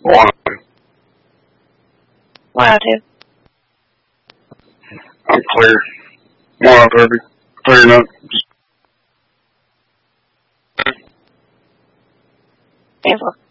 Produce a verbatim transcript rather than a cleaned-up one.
One. one oh two. I'm clear. one oh thirty. Clear enough. Beautiful.